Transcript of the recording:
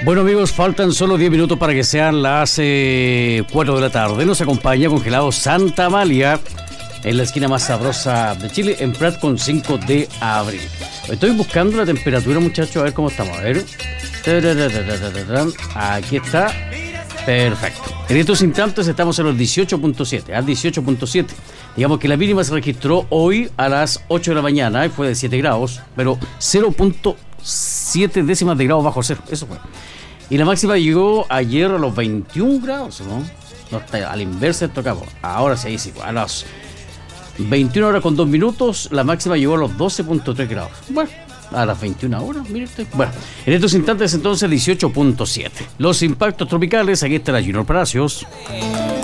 Bueno amigos, faltan solo 10 minutos para que sean las 4 de la tarde. Nos acompaña Congelado Santa Amalia en la esquina más sabrosa de Chile, en Prat con 5 de abril. Estoy buscando la temperatura, muchachos, a ver cómo estamos. A ver. Aquí está. Perfecto. En estos instantes estamos en los 18.7, al 18.7. Digamos que la mínima se registró hoy a las 8 de la mañana y fue de 7 grados, pero 0.7 décimas de grado bajo cero. Eso fue. Y la máxima llegó ayer a los 21 grados, ¿no? No está, al inverso tocamos. Ahora sí, sí, a las 21 horas con 2 minutos, la máxima llegó a los 12.3 grados. Bueno, a las 21 horas, mire usted. Bueno, en estos instantes entonces 18.7. Los impactos tropicales, aquí está la Junior Palacios.